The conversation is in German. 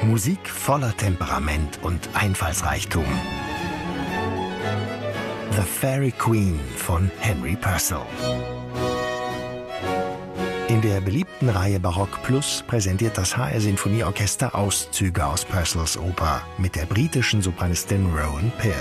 Musik voller Temperament und Einfallsreichtum. The Fairy Queen von Henry Purcell. In der beliebten Reihe Barock Plus präsentiert das HR Sinfonieorchester Auszüge aus Purcells Oper mit der britischen Sopranistin Rowan Pearce.